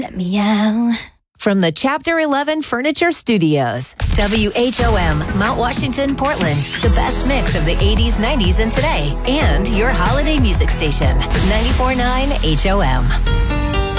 Let me out. From the Chapter 11 Furniture Studios, WHOM, Mount Washington, Portland. The best mix of the 80s, 90s, and today. And your holiday music station, 94.9 HOM.